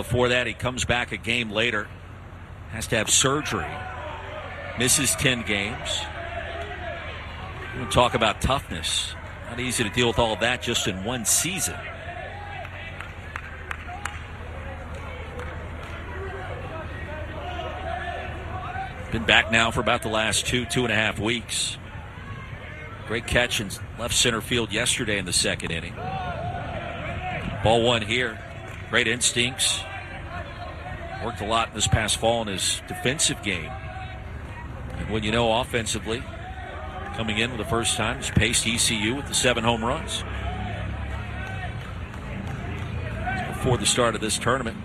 before that, he comes back a game later, has to have surgery, misses 10 games. We'll talk about toughness. Not easy to deal with all of that just in one season. Been back now for about the last 2.5 weeks. Great catch in left center field yesterday in the second inning. Ball one here. Great instincts. Worked a lot this past fall in his defensive game. And when you know offensively, coming in for the first time, he's paced ECU with the 7 home runs. Before the start of this tournament.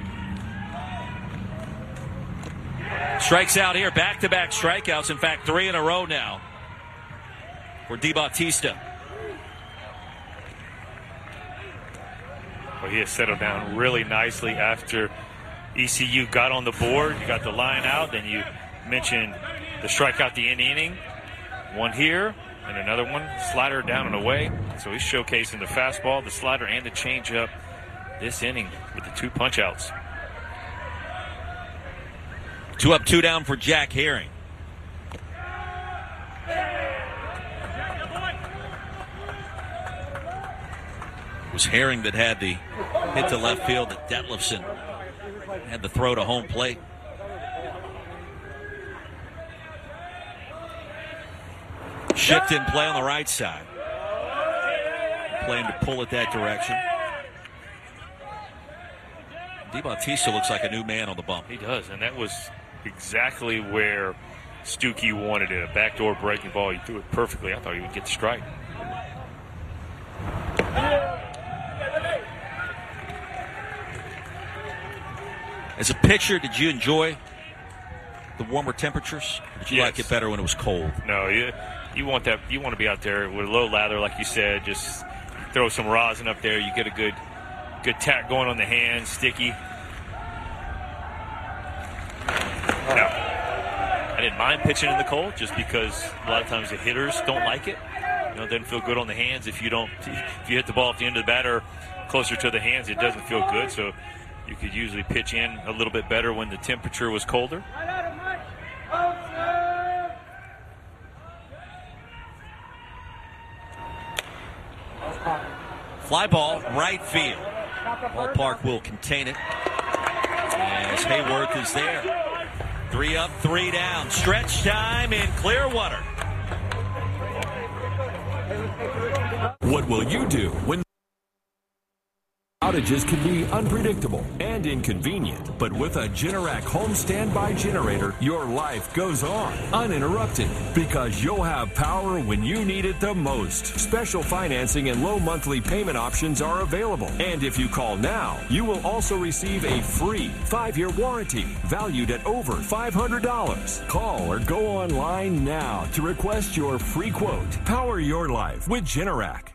Strikes out here, back-to-back strikeouts. In fact, 3 in a row now for DeBautista. Well, he has settled down really nicely after ECU got on the board. You got the line out, then you mentioned the strikeout the inning. One here and another one. Slider down and away. So he's showcasing the fastball, the slider, and the changeup this inning with the 2 punch-outs. 2 up, 2 down for Jack Herring. It was Herring that had the hit to left field that Detlefson had the throw to home plate. Shift in play on the right side. Playing to pull it that direction. DeBautista looks like a new man on the bump. He does, and that was exactly where Stuckey wanted it. A backdoor breaking ball. He threw it perfectly. I thought he would get the strike. As a pitcher, did you enjoy the warmer temperatures? Or did you like it better when it was cold? No, you want that. You want to be out there with a low lather, like you said. Just throw some rosin up there. You get a good tack going on the hands, sticky. Now, I didn't mind pitching in the cold just because a lot of times the hitters don't like it. You know, it doesn't feel good on the hands if you hit the ball at the end of the batter closer to the hands, it doesn't feel good. So you could usually pitch in a little bit better when the temperature was colder. Fly ball, right field. Ballpark will contain it as Hayworth is there. 3 up, 3 down. Stretch time in Clearwater. What will you do when outages can be unpredictable and inconvenient? But with a Generac home standby generator, your life goes on uninterrupted because you'll have power when you need it the most. Special financing and low monthly payment options are available. And if you call now, you will also receive a free 5-year warranty valued at over $500. Call or go online now to request your free quote. Power your life with Generac.